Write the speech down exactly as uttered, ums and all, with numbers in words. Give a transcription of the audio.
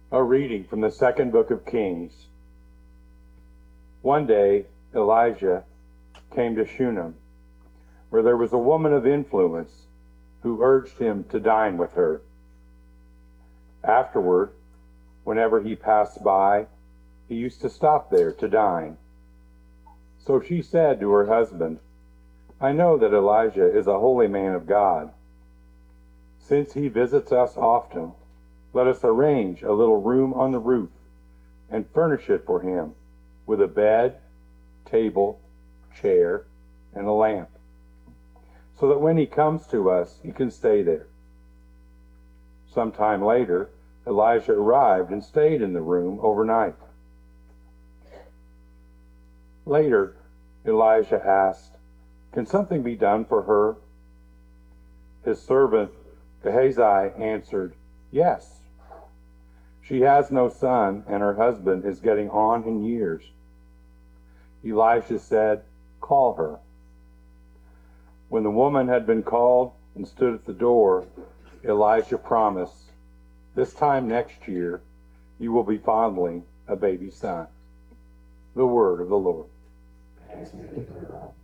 A reading from the second book of Kings. One day, Elijah came to Shunem, where there was a woman of influence who urged him to dine with her. Afterward, whenever he passed by, he used to stop there to dine. So she said to her husband, "I know that Elijah is a holy man of God. Since he visits us often, let us arrange a little room on the roof and furnish it for him with a bed, table, chair, and a lamp, so that when he comes to us, he can stay there." Some time later, Elijah arrived and stayed in the room overnight. Later, Elijah asked, "Can something be done for her?" His servant Gehazi answered, "Yes. She has no son, and her husband is getting on in years." Elijah said, "Call her." When the woman had been called and stood at the door, Elijah promised, "This time next year, you will be fondling a baby son." The word of the Lord. Thanks be to God.